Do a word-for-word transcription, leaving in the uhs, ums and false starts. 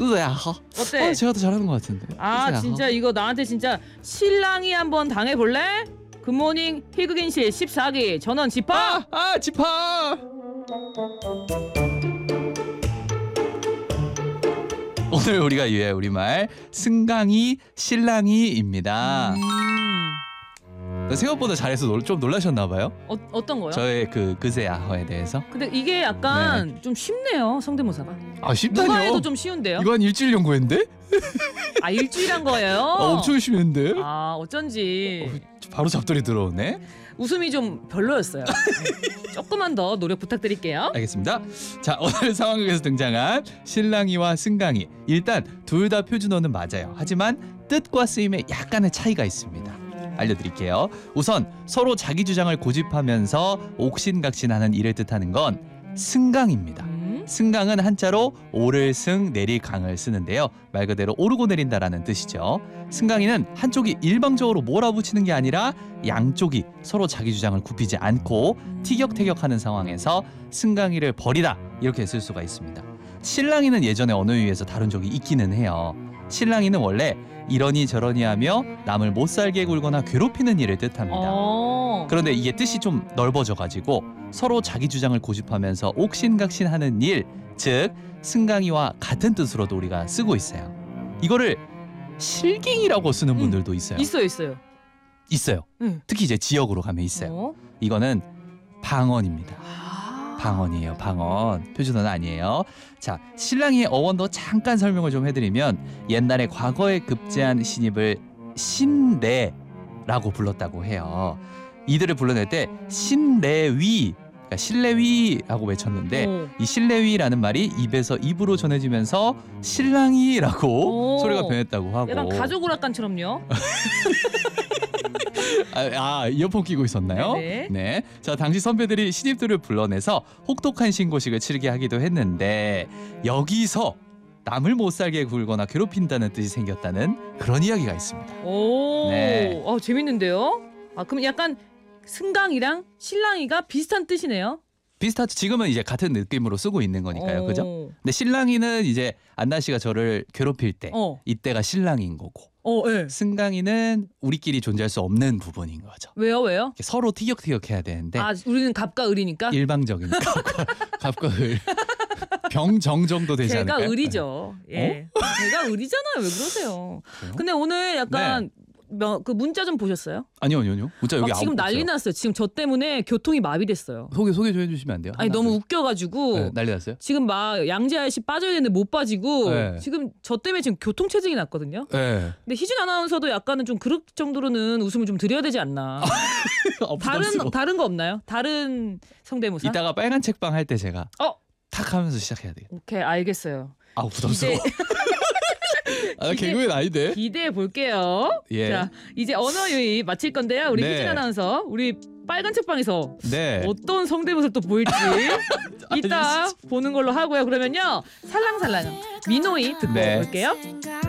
그거야. 어때? 아, 제가 더 잘하는 것 같은데. 아 그거야. 진짜 이거 나한테 진짜 신랑이 한번 당해볼래? 굿모닝 희극인실 십사 기 전원 집합. 아, 아 집합. 오늘 우리가 유해 우리말 승강이 신랑이입니다. 음. 생각보다 잘해서 놀, 좀 놀라셨나 봐요. 어, 어떤 거요? 저의 그 그세야허에 대해서. 근데 이게 약간 좀 쉽네요 성대모사가. 아 누가 해도 좀 쉬운데요? 이거 한 일주일 연구했는데? 아 일주일 한 거예요? 아, 엄청 열심히 했는데? 아 어쩐지 어, 바로 잡돌이 들어오네. 웃음이 좀 별로였어요. 조금만 더 노력 부탁드릴게요. 알겠습니다. 자, 오늘 상황극에서 등장한 신랑이와 승강이, 일단 둘 다 표준어는 맞아요. 하지만 뜻과 쓰임에 약간의 차이가 있습니다. 알려드릴게요. 우선 서로 자기 주장을 고집하면서 옥신각신하는 일을 뜻하는 건 승강입니다. 음? 승강은 한자로 오를 승, 내릴 강을 쓰는데요. 말 그대로 오르고 내린다라는 뜻이죠. 승강이는 한쪽이 일방적으로 몰아붙이는 게 아니라 양쪽이 서로 자기 주장을 굽히지 않고 티격태격하는 상황에서 승강이를 버리다 이렇게 쓸 수가 있습니다. 신랑이는 예전에 언어유희에서 다룬 적이 있기는 해요. 신랑이는 원래 이러니 저러니 하며 남을 못 살게 굴거나 괴롭히는 일을 뜻합니다. 어. 그런데 이게 뜻이 좀 넓어져가지고 서로 자기 주장을 고집하면서 옥신각신하는 일, 즉 승강이와 같은 뜻으로도 우리가 쓰고 있어요. 이거를 실갱이라고 쓰는 분들도 있어요. 있어요, 있어요. 있어요. 응. 특히 이제 지역으로 가면 있어요. 어? 이거는 방언입니다. 아. 방언이에요. 방언. 표준어는 아니에요. 자, 신랑이의 어원도 잠깐 설명을 좀 해드리면 옛날에 과거에 급제한 신입을 신내라고 불렀다고 해요. 이들을 불러낼 때 신내위, 그러니까 신내위라고 외쳤는데 오. 이 신내위라는 말이 입에서 입으로 전해지면서 신랑이라고 오. 소리가 변했다고 하고. 약간 가족 오락관처럼요. 아, 아 이어폰 끼고 있었나요? 네네. 네. 자, 당시 선배들이 신입들을 불러내서 혹독한 신고식을 치르게 하기도 했는데 여기서 남을 못 살게 굴거나 괴롭힌다는 뜻이 생겼다는 그런 이야기가 있습니다. 오, 네. 어, 재밌는데요. 아 그럼 약간 승강이랑 신랑이가 비슷한 뜻이네요. 비슷하죠. 지금은 이제 같은 느낌으로 쓰고 있는 거니까요. 오. 그죠? 근데 신랑이는 이제 안나 씨가 저를 괴롭힐 때 어, 이때가 신랑인 거고, 어, 예. 승강이는 우리끼리 존재할 수 없는 부분인 거죠. 왜요, 왜요? 이렇게 서로 티격태격 해야 되는데 아 우리는 갑과 을이니까. 일방적인 갑과, 갑과 을 병정 정도 되지 제가 않을까요? 을이죠. 예. 제가 을이잖아요. 왜 그러세요? 그래요? 근데 오늘 약간 명- 그 문자 좀 보셨어요? 아니요, 아니요, 아니요. 문자 여기 막 지금 아무것도 난리 없어요. 났어요. 지금 저 때문에 교통이 마비됐어요. 소개 소개 좀 해주시면 안 돼요? 아니 하나, 너무 둘. 웃겨가지고 네, 난리 났어요? 지금 막 양재 아저씨 빠져야 되는데 못 빠지고 네. 지금 저 때문에 지금 교통 체증이 났거든요. 네. 근데 희준 아나운서도 약간은 좀 그럴 정도로는 웃음을 좀 드려야 되지 않나. 어, 다른 부담스러워. 다른 거 없나요? 다른 성대모사? 이따가 빨간 책방 할 때 제가 어, 탁 하면서 시작해야 돼요. 오케이 알겠어요. 아우 부담스러워. 아, 나 기대- 개그맨 아닌데. 기대해 볼게요. 예. 자 이제 언어 유희 마칠 건데요. 우리 네. 희준 아나운서 우리 빨간 책방에서 네. 어떤 성대모사를 또 보일지 이따 보는 걸로 하고요. 그러면요 살랑살랑 민호이 듣고 네. 올게요.